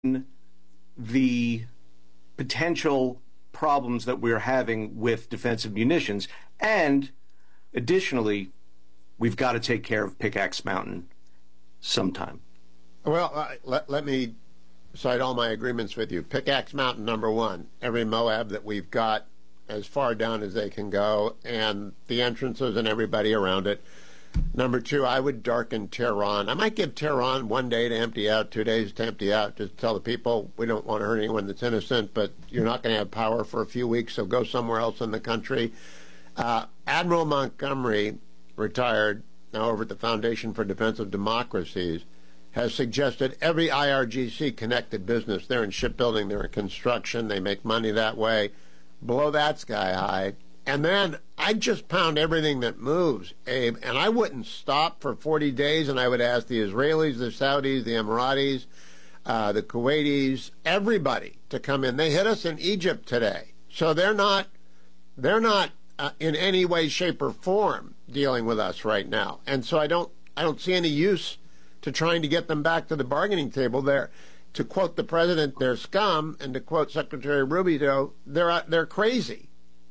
the potential problems that we're having with defensive munitions. And additionally, we've got to take care of Pickaxe Mountain sometime. Well, let me cite all my agreements with you. Pickaxe Mountain, number one. Every Moab that we've got as far down as they can go, and the entrances and everybody around it. Number two, I would darken Tehran. I might give Tehran 1 day to empty out, 2 days to empty out, just tell the people we don't want to hurt anyone that's innocent, but you're not going to have power for a few weeks, so go somewhere else in the country. Admiral Montgomery, retired, now over at the Foundation for Defense of Democracies, has suggested every IRGC-connected business, they're in shipbuilding, they're in construction, they make money that way, blow that sky high. And then I'd just pound everything that moves, Abe, and I wouldn't stop for 40 days, and I would ask the Israelis, the Saudis, the Emiratis, the Kuwaitis, everybody to come in. They hit us in Egypt today, so they're not in any way, shape, or form dealing with us right now. And so I don't see any use to trying to get them back to the bargaining table. There, to quote the president, they're scum, and to quote Secretary Rubio, they're crazy.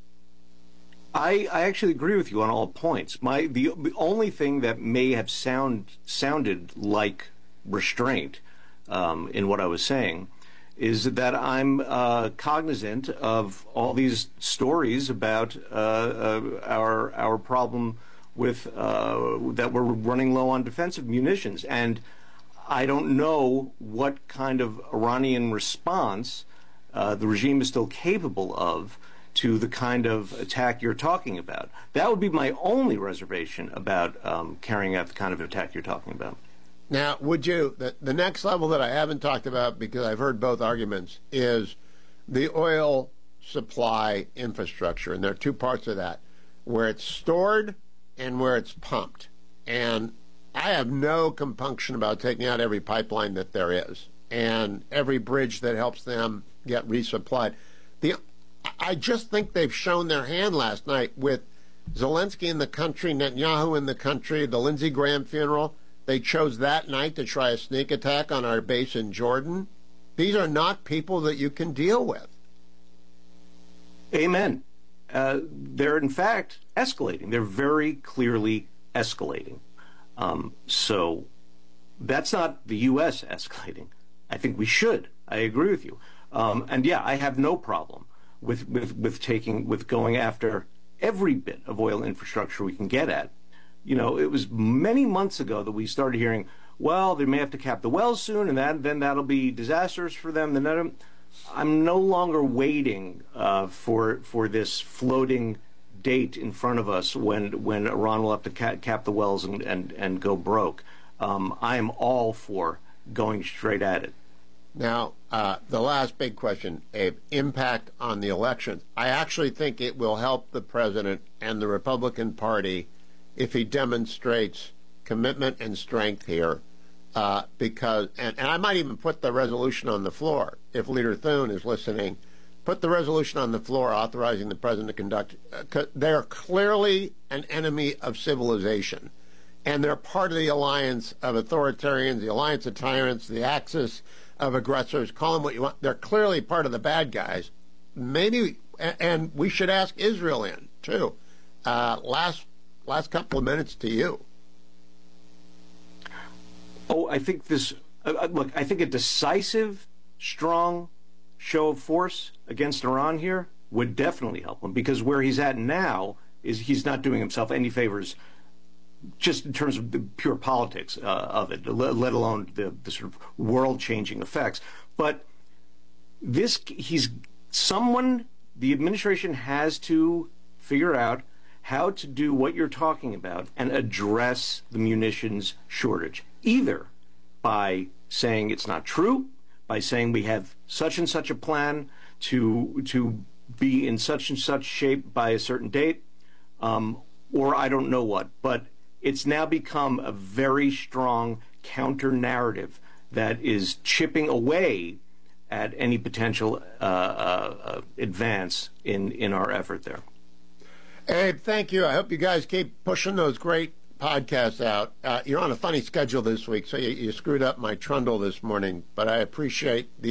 I actually agree with you on all points. The only thing that may have sounded like restraint in what I was saying is that I'm cognizant of all these stories about our problem with that we're running low on defensive munitions, and I don't know what kind of Iranian response the regime is still capable of to the kind of attack you're talking about. That would be my only reservation about carrying out the kind of attack you're talking about. Now, would you, the next level that I haven't talked about, because I've heard both arguments, is the oil supply infrastructure. And there are two parts of that, where it's stored and where it's pumped. And I have no compunction about taking out every pipeline that there is and every bridge that helps them get resupplied. I just think they've shown their hand last night with Zelensky in the country, Netanyahu in the country, the Lindsey Graham funeral. They chose that night to try a sneak attack on our base in Jordan. These are not people that you can deal with. Amen. They're, in fact, escalating. They're very clearly escalating. So that's not the U.S. escalating. I think we should. I agree with you. And, yeah, I have no problem with going after every bit of oil infrastructure we can get at. You know, it was many months ago that we started hearing, well, they may have to cap the wells soon, and then that'll be disastrous for them. I'm no longer waiting for this floating date in front of us when Iran will have to cap the wells and go broke. I am all for going straight at it. Now, the last big question, Abe, impact on the elections. I actually think it will help the president and the Republican Party if he demonstrates commitment and strength here, because, and I might even put the resolution on the floor, if Leader Thune is listening, put the resolution on the floor authorizing the president to conduct, they're clearly an enemy of civilization, and they're part of the alliance of authoritarians, the alliance of tyrants, the axis of aggressors, call them what you want. They're clearly part of the bad guys. Maybe, and we should ask Israel in, too. Last couple of minutes to you. Oh, I think this, look, I think a decisive, strong show of force against Iran here would definitely help him, because where he's at now is he's not doing himself any favors just in terms of the pure politics of it, let alone the sort of world-changing effects. But the administration has to figure out how to do what you're talking about and address the munitions shortage, either by saying it's not true, by saying we have such and such a plan to be in such and such shape by a certain date, or I don't know what. But it's now become a very strong counter-narrative that is chipping away at any potential advance in our effort there. Abe, thank you. I hope you guys keep pushing those great podcast out. You're on a funny schedule this week, so you screwed up my trundle this morning, but I appreciate the